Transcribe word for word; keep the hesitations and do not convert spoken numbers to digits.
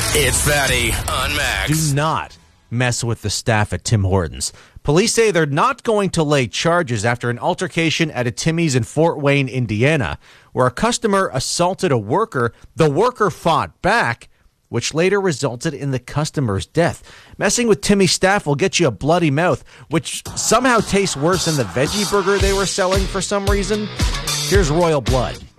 It's Fatty on Max. Do not mess with the staff at Tim Hortons. Police say they're not going to lay charges after an altercation at a Timmy's in Fort Wayne, Indiana, where a customer assaulted a worker. The worker fought back, which later resulted in the customer's death. Messing with Timmy's staff will get you a bloody mouth, which somehow tastes worse than the veggie burger they were selling for some reason. Here's Royal Blood.